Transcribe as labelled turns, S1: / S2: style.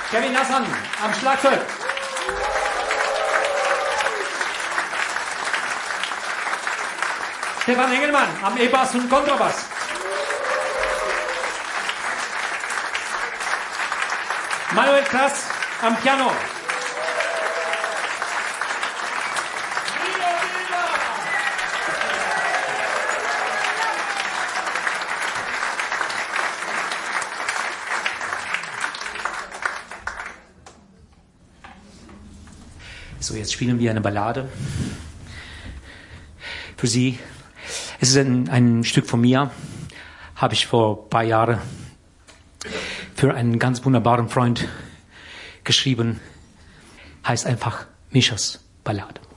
S1: Kevin Nassan am Schlagzeug. Stefan Engelmann am E-Bass und Kontrabass. Manuel Krass am Piano. So, jetzt spielen wir eine Ballade für Sie. Es ist ein Stück von mir, habe ich vor ein paar Jahren für einen ganz wunderbaren Freund geschrieben. Heißt einfach Mischas Ballade.